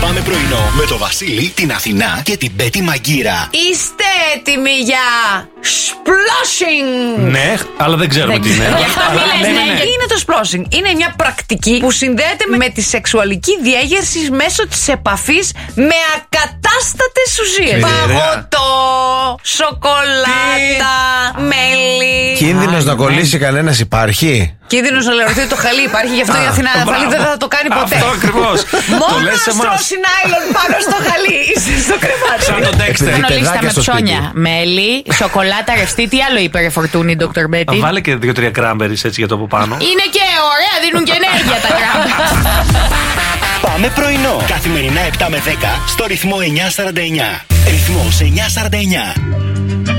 Πάμε πρωινό με το Βασίλη, την Αθηνά και την Πέτη Μαγκύρα. Είστε έτοιμοι για splashing? Ναι, αλλά δεν ξέρουμε τι είναι. Τι είναι το splashing? Είναι μια πρακτική που συνδέεται με τη σεξουαλική διέγερση μέσω της επαφής με ακατάστατες ουσίες. Παγωτό, σοκολάτα, μέλι. Κίνδυνος να κολλήσει κανένας υπάρχει? Κίνδυνος να λερωθεί το χαλί υπάρχει, γι' αυτό η Αθηνά δεν θα το κάνει ποτέ. Αυτό ακριβώς. Μόνο να στρώσει νάιλον πάνω στο χαλί, είσαι στο κρεβάτι. Σαν τον Dexter. Κάνω λίστα με ψώνια. Μέλι, σοκολάτα, ρευστή. Τι άλλο είπε ρε Φορτούνη, Dr. Betty? Βάλε και 2-3 cranberries έτσι για το από πάνω. Είναι και ωραία, δίνουν και ενέργεια τα cranberries. Πάμε πρωινό. Καθημερινά 7 με 10 στο ρυθμό 949. Ρυθμός 949.